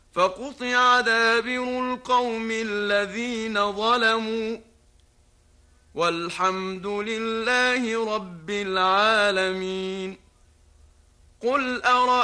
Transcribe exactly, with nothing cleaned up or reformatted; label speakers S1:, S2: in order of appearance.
S1: فقطع دابر القوم الذين ظلموا والحمد لله رب العالمين. قل أرأيتم